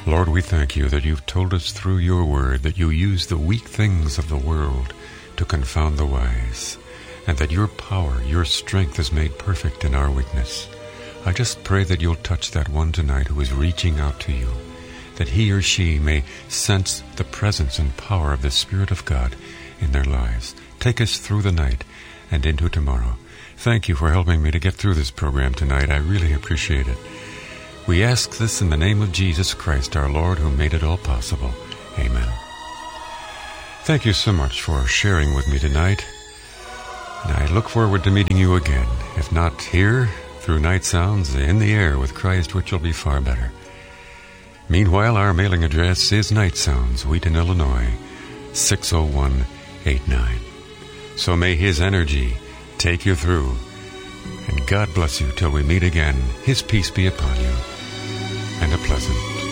Lord, we thank you that you've told us through your word that you use the weak things of the world to confound the wise, and that your power, your strength is made perfect in our weakness. I just pray that you'll touch that one tonight who is reaching out to you, that he or she may sense the presence and power of the Spirit of God in their lives. Take us through the night and into tomorrow. Thank you for helping me to get through this program tonight. I really appreciate it. We ask this in the name of Jesus Christ, our Lord, who made it all possible. Amen. Thank you so much for sharing with me tonight. And I look forward to meeting you again, if not here, through Night Sounds, in the air with Christ, which will be far better. Meanwhile, our mailing address is Night Sounds, Wheaton, Illinois, 60189. So may His energy take you through, and God bless you till we meet again. His peace be upon you, and a pleasant